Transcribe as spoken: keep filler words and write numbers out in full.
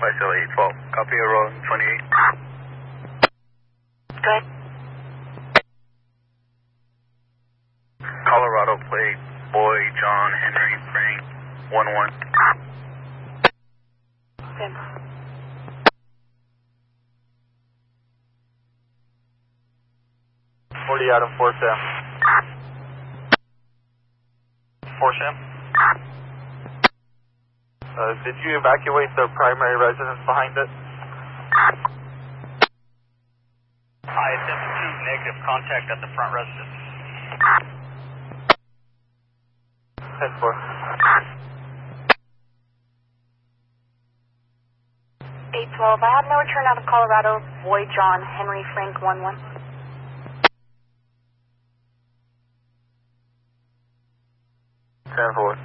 Bicycle eight twelve. Copy, rolling twenty-eight. Good. Colorado plate, Boy, John, Henry, Frank, one one. Good. forty Adam, four Sam. four Sam. Uh, did you evacuate the primary residence behind it? I attempted to negative contact at the front residence. ten four. eight twelve. I have no return out of Colorado. Boy, John, Henry, Frank, one one. ten four.